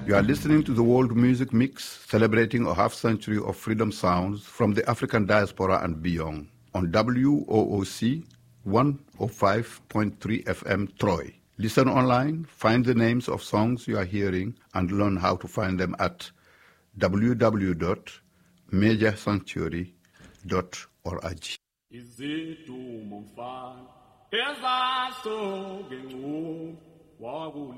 You are listening to the World Music Mix, celebrating a half-century of freedom sounds from the African diaspora and beyond, on WOOC 105.3 FM Troy. Listen online, find the names of songs you are hearing, and learn how to find them at www.majorsanctuary.org. Izidumo mfana ezasoke ngqo